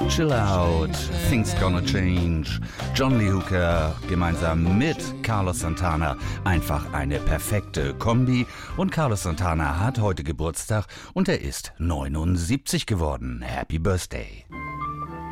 Chill Out, Things Gonna Change. John Lee Hooker gemeinsam mit Carlos Santana. Einfach eine perfekte Kombi. Und Carlos Santana hat heute Geburtstag und er ist 79 geworden. Happy Birthday.